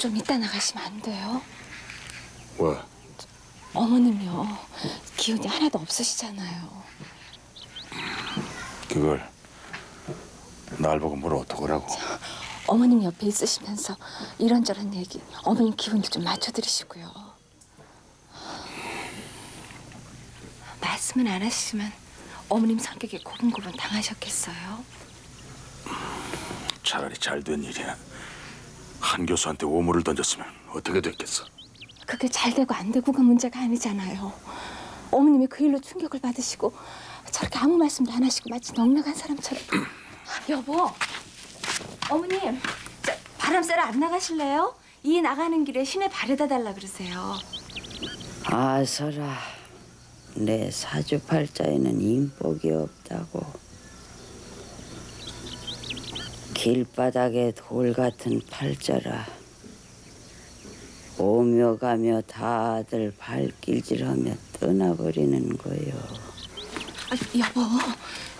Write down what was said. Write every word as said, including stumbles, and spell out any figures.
좀 이따 나가시면 안 돼요? 왜? 어머님요, 기운이 하나도 없으시잖아요. 그걸 날 보고 뭘 어떡하라고. 어머님 옆에 있으시면서 이런저런 얘기, 어머님 기분도 좀 맞춰드리시고요. 말씀은 안 하시지만 어머님 성격에 고분고분 당하셨겠어요? 차라리 잘 된 일이야. 한 교수한테 오물을 던졌으면 어떻게 됐겠어. 그게 잘 되고 안 되고가 문제가 아니잖아요. 어머님이 그 일로 충격을 받으시고 저렇게 아무 말씀도 안 하시고 마치 넉넉한 사람처럼. 여보, 어머님, 저 바람 쐬러 안 나가실래요? 이 나가는 길에 시내 바래다 달라 그러세요. 아서라, 내 사주팔자에는 인복이 없다고. 길바닥에 돌 같은 팔자라. 오며 가며 다들 발길질하며 떠나버리는 거요. 아, 여보,